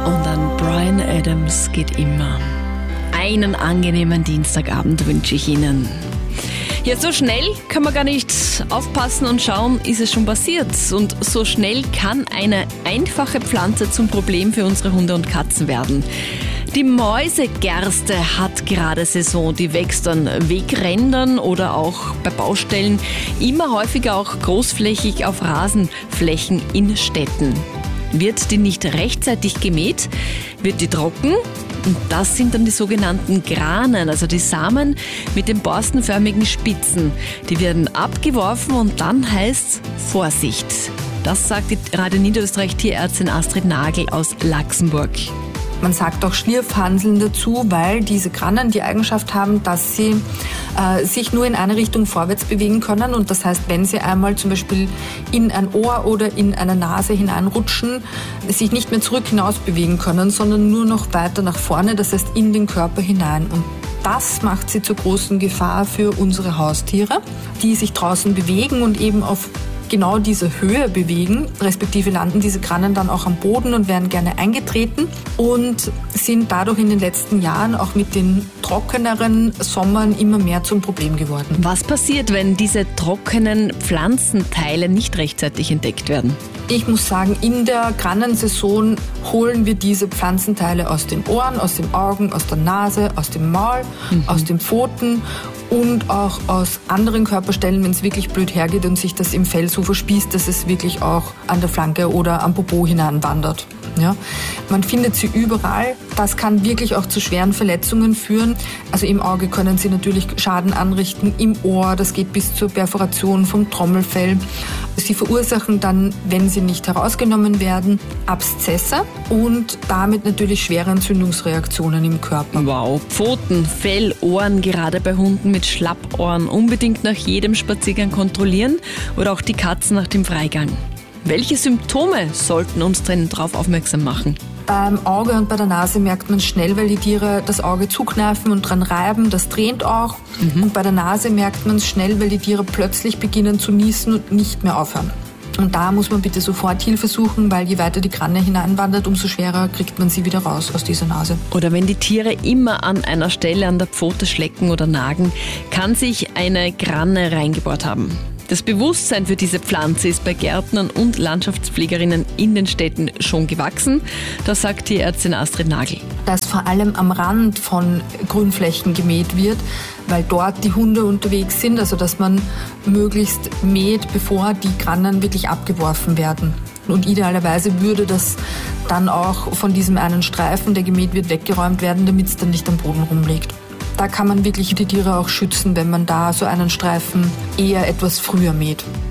Und an Bryan Adams geht immer. Einen angenehmen Dienstagabend wünsche ich Ihnen. Ja, so schnell kann man gar nicht aufpassen und schauen, ist es schon passiert. Und so schnell kann eine einfache Pflanze zum Problem für unsere Hunde und Katzen werden. Die Mäusegerste hat gerade Saison. Die wächst an Wegrändern oder auch bei Baustellen, immer häufiger auch großflächig auf Rasenflächen in Städten. Wird die nicht rechtzeitig gemäht, wird die trocken. Und das sind dann die sogenannten Granen, also die Samen mit den borstenförmigen Spitzen. Die werden abgeworfen und dann heißt Vorsicht. Das sagt die Radio Niederösterreich Tierärztin Astrid Nagel aus Laxenburg. Man sagt auch Schlierfhanseln dazu, weil diese Granen die Eigenschaft haben, dass sie sich nur in eine Richtung vorwärts bewegen können. Und das heißt, wenn sie einmal zum Beispiel in ein Ohr oder in eine Nase hineinrutschen, sich nicht mehr zurück hinaus bewegen können, sondern nur noch weiter nach vorne, das heißt in den Körper hinein. Und das macht sie zur großen Gefahr für unsere Haustiere, die sich draußen bewegen und eben auf genau diese Höhe bewegen, respektive landen diese Granen dann auch am Boden und werden gerne eingetreten und sind dadurch in den letzten Jahren auch mit den trockeneren Sommern immer mehr zum Problem geworden. Was passiert, wenn diese trockenen Pflanzenteile nicht rechtzeitig entdeckt werden? Ich muss sagen, in der Granensaison holen wir diese Pflanzenteile aus den Ohren, aus den Augen, aus der Nase, aus dem Maul, aus den Pfoten und auch aus anderen Körperstellen, wenn es wirklich blöd hergeht und sich das im Fell so verspießt, dass es wirklich auch an der Flanke oder am Popo hineinwandert. Ja, man findet sie überall. Das kann wirklich auch zu schweren Verletzungen führen. Also im Auge können sie natürlich Schaden anrichten, im Ohr, das geht bis zur Perforation vom Trommelfell. Sie verursachen dann, wenn sie nicht herausgenommen werden, Abszesse und damit natürlich schwere Entzündungsreaktionen im Körper. Wow, Pfoten, Fell, Ohren, gerade bei Hunden mit Schlappohren unbedingt nach jedem Spaziergang kontrollieren oder auch die Katzen nach dem Freigang. Welche Symptome sollten uns denn darauf aufmerksam machen? Beim Auge und bei der Nase merkt man schnell, weil die Tiere das Auge zukneifen und dran reiben, das tränt auch. Und bei der Nase merkt man es schnell, weil die Tiere plötzlich beginnen zu niesen und nicht mehr aufhören. Und da muss man bitte sofort Hilfe suchen, weil je weiter die Granne hineinwandert, umso schwerer kriegt man sie wieder raus aus dieser Nase. Oder wenn die Tiere immer an einer Stelle an der Pfote schlecken oder nagen, kann sich eine Granne reingebohrt haben. Das Bewusstsein für diese Pflanze ist bei Gärtnern und Landschaftspflegerinnen in den Städten schon gewachsen. Das sagt die Ärztin Astrid Nagel. Dass vor allem am Rand von Grünflächen gemäht wird, weil dort die Hunde unterwegs sind, also dass man möglichst mäht, bevor die Grannen wirklich abgeworfen werden. Und idealerweise würde das dann auch von diesem einen Streifen, der gemäht wird, weggeräumt werden, damit es dann nicht am Boden rumliegt. Da kann man wirklich die Tiere auch schützen, wenn man da so einen Streifen eher etwas früher mäht.